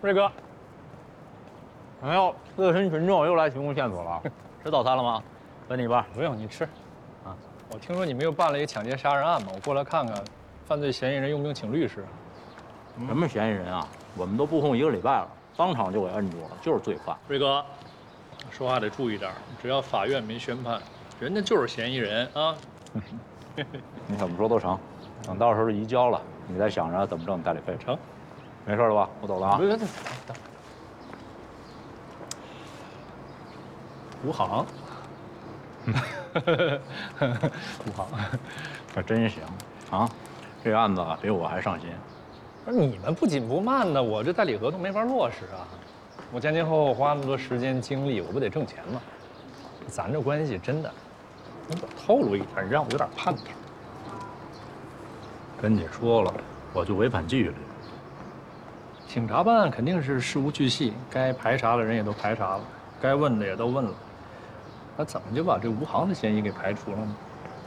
瑞哥， 哎呦，热心群众又来提供线索了。吃早餐了吗？分你一半。 不用你吃。啊，我听说你们又办了一个抢劫杀人案嘛，我过来看看，犯罪嫌疑人用不用请律师？ 什么嫌疑人啊？我们都布控1个礼拜了，当场就给摁住了，就是罪犯。 瑞哥，说话得注意点，只要法院没宣判，人家就是嫌疑人啊。 你怎么说都成，等到时候移交了，你再想着怎么挣代理费。 成， 没事了吧？我走了啊。 等。吴航，吴航， 可真行啊！这个案子比我还上心。 不是你们不紧不慢的，我这代理合同没法落实啊。我前后花那么多时间精力，我不得挣钱吗？咱这关系真的，你给我透露一点，你让我有点盼头。 跟你说了，我就违反纪律。 警察办案肯定是事无巨细，该排查的人也都排查了，该问的也都问了。那怎么就把这吴航的嫌疑给排除了呢？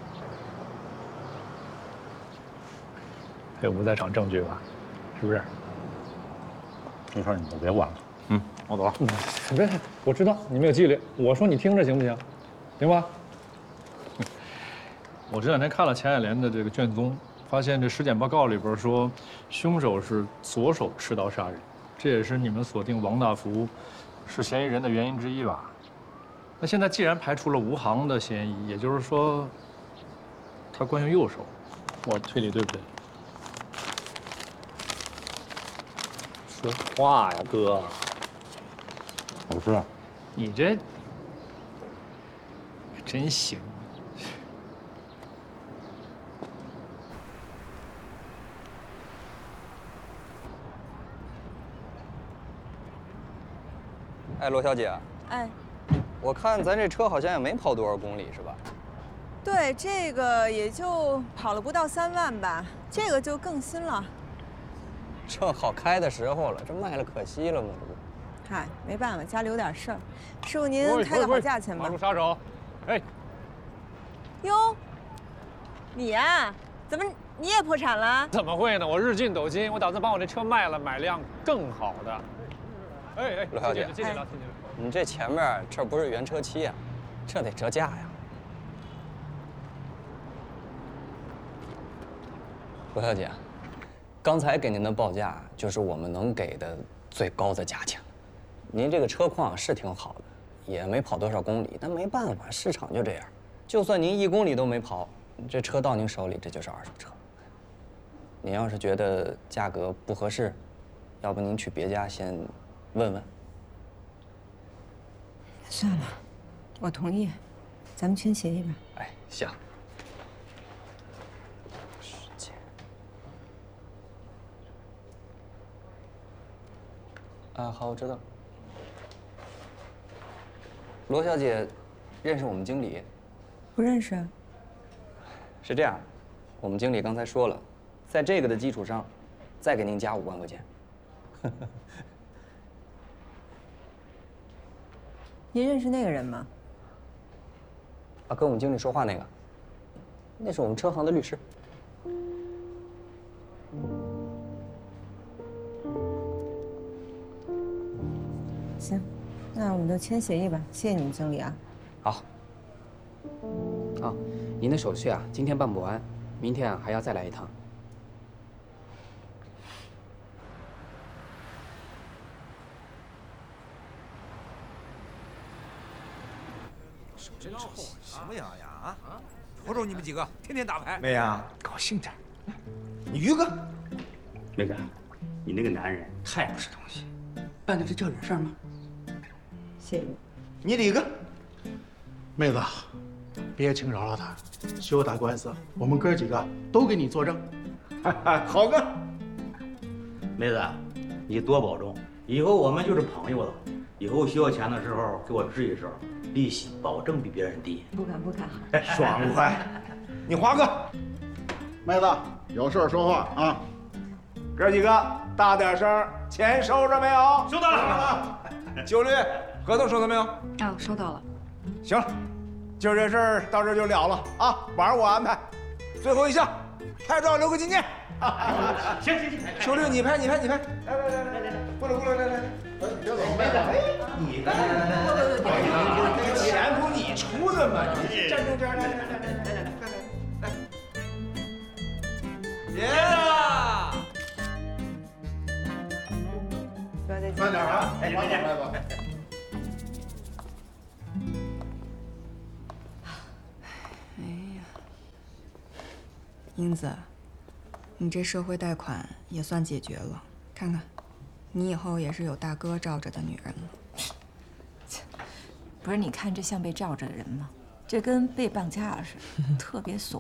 还有不在场证据吧？是不是？ 这事儿你就别管了。我走了。 别，我知道你没有纪律。我说你听着行不行？行吧？我这两天看了钱爱莲的这个卷宗，发现这尸检报告里边说，凶手是左手持刀杀人，这也是你们锁定王大福是嫌疑人的原因之一吧？那现在既然排除了吴航的嫌疑，也就是说，他惯用右手，我推理对不对？说话呀，哥！ 不是， 你这真行。 哎，罗小姐， 哎， 我看咱这车好像也没跑多少公里，是吧？ 对，这个也就跑了不到3万吧，这个就更新了。 正好开的时候了，这卖了可惜了嘛，这不？ 嗨，没办法，家里有点事儿。师傅，您开个好价钱吧。 马路杀手，哎， 哟，你呀，怎么你也破产了？ 怎么会呢？我日进斗金，我打算把我这车卖了，买辆更好的。哎， 罗小姐， 谢谢了，谢谢了。 你这前面这不是原车期啊，这得折价呀。罗小姐，刚才给您的报价就是我们能给的最高的价钱了。您这个车况是挺好的，也没跑多少公里，但没办法，市场就这样。就算您1公里都没跑，这车到您手里，这就是二手车。您要是觉得价格不合适，要不您去别家先问问。 算了，我同意，咱们签协议吧。 哎，行。啊，好，我知道。罗小姐，认识我们经理？ 不认识啊。 是这样，我们经理刚才说了，在这个的基础上，再给您加5万块钱。 您认识那个人吗？ 啊，跟我们经理说话那个，那是我们车行的律师。 行，那我们就签协议吧。谢谢你们经理啊。 好。 啊，您的手续啊，今天办不完，明天啊还要再来一趟。 什么呀呀啊！瞅瞅你们几个天天打牌。 妹呀， 高兴点。 你于哥， 妹子，你那个男人太不是东西，办的这叫人事吗？ 谢谢你。 你李哥， 妹子，别轻饶了他，修打官司，我们哥几个都给你作证。 好哥， 妹子，你多保重，以后我们就是朋友了。以后需要钱的时候给我支一手，利息保证比别人低。 不敢不敢。 爽快。你华哥， 妹子，有事说话啊。 哥几个大点声，钱收着没有？ 收到了。 九律，合同收到没有？ 哦，收到了。 行，今儿这事儿到这儿就了了啊，晚上我安排。最后一项，拍照留个纪念。 行， 九律，你拍，来。 过来，来，别走，别走，哎，你干什么呢？不好意思，这钱不你出的吗？你站中间，来， 爷啊！ 不要再慢点啊，慢走。 英子，你这社会贷款也算解决了。看看，你以后也是有大哥罩着的女人了。 不是，你看这像被罩着的人吗？这跟被绑架了似的，特别怂。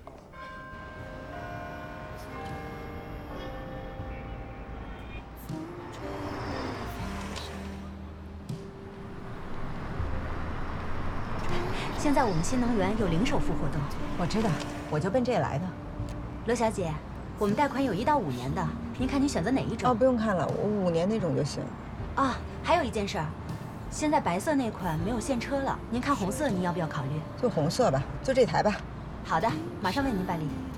现在我们新能源有零首付活动， 我知道，我就奔这来的。 罗小姐，我们贷款有1到5年的，您看您选择哪一种？ 哦，不用看了，我5年那种就行。 啊，还有一件事儿，现在白色那款没有现车了，您看红色您要不要考虑？ 就红色吧，就这台吧。 好的，马上为您办理。